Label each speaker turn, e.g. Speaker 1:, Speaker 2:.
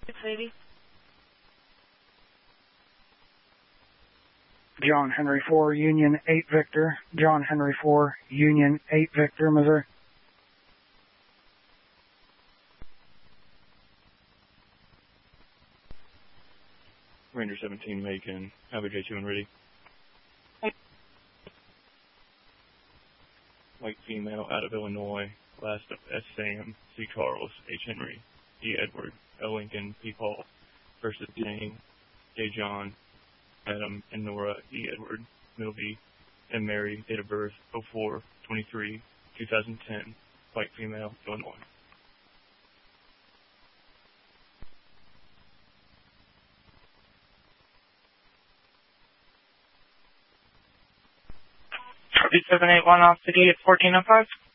Speaker 1: Lady.
Speaker 2: John Henry 4, Union 8 Victor. John Henry 4, Union 8 Victor, Missouri.
Speaker 3: Ranger 17 Macon, have a J2 and ready. White female out of Illinois, last of S. Sam, C. Charles, H. Henry, E. Edward, L. Lincoln, P. Paul, first of Jane, J. John, Adam and Nora, E. Edward, middle B, and Mary, date of birth 04/23/2010, white female, Illinois.
Speaker 1: Charlie 781 off city at 1405.